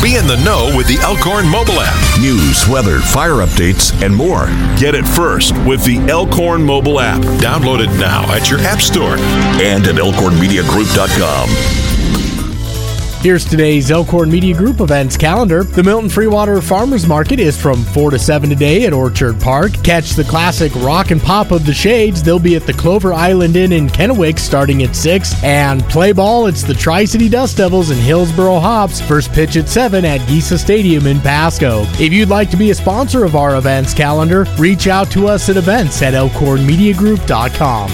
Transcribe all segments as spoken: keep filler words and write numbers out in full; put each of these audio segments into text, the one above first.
Be in the know with the Elkhorn mobile app. News, weather, fire updates, and more. Get it first with the Elkhorn mobile app. Download it now at your app store and at elkhorn media group dot com. Here's today's Elkhorn Media Group events calendar. The Milton Freewater Farmers Market is from four to seven today at Orchard Park. Catch the classic Rock and Pop of the Shades. They'll be at the Clover Island Inn in Kennewick starting at six. And play ball, it's the Tri-City Dust Devils and Hillsboro Hops. First pitch at seven at Gisa Stadium in Pasco. If you'd like to be a sponsor of our events calendar, reach out to us at events at elkhorn media group dot com.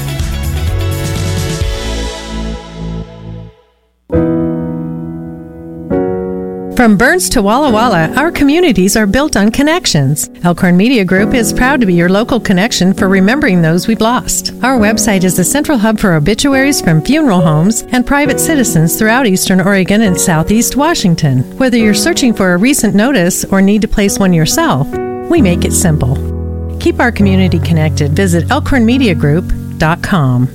From Burns to Walla Walla, our communities are built on connections. Elkhorn Media Group is proud to be your local connection for remembering those we've lost. Our website is the central hub for obituaries from funeral homes and private citizens throughout Eastern Oregon and Southeast Washington. Whether you're searching for a recent notice or need to place one yourself, we make it simple. Keep our community connected. Visit elkhorn media group dot com.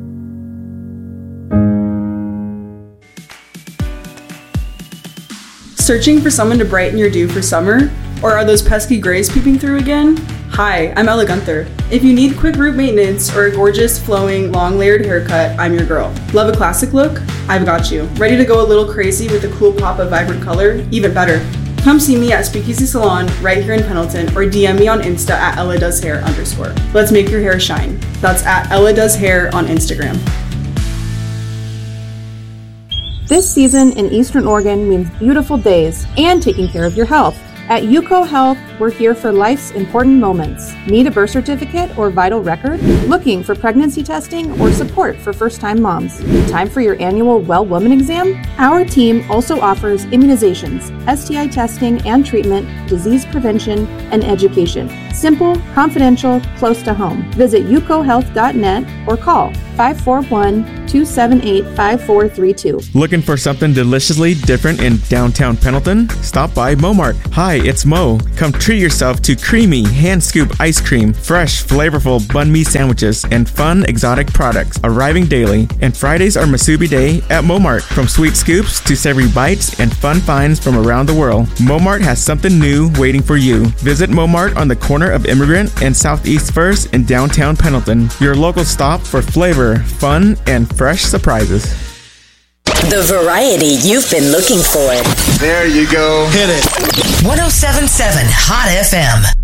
Searching for someone to brighten your dew for summer? Or are those pesky grays peeping through again? Hi, I'm Ella Gunther. If you need quick root maintenance or a gorgeous, flowing, long layered haircut, I'm your girl. Love a classic look? I've got you. Ready to go a little crazy with a cool pop of vibrant color? Even better. Come see me at Speakeasy Salon right here in Pendleton or D M me on Insta at Ella Does Hair underscore. Let's make your hair shine. That's at Ella Does Hair on Instagram. This season in Eastern Oregon means beautiful days and taking care of your health. At UCO Health, we're here for life's important moments. Need a birth certificate or vital record? Looking for pregnancy testing or support for first-time moms? Time for your annual Well Woman exam? Our team also offers immunizations, S T I testing and treatment, disease prevention, and education. Simple, confidential, close to home. Visit u c o health dot net or call five four one, two seven eight, five four three two. Looking for something deliciously different in downtown Pendleton? Stop by Momart. Hi, it's Mo. Come treat yourself to creamy hand-scoop ice cream, fresh, flavorful bun mi sandwiches, and fun exotic products arriving daily. And Fridays are Masubi Day at Momart. From sweet scoops to savory bites and fun finds from around the world, Momart has something new waiting for you. Visit Momart on the corner of Immigrant and Southeast First in downtown Pendleton. Your local stop for flavor, fun, and fresh surprises. The variety you've been looking for. There you go. Hit it. one oh seven point seven Hot F M.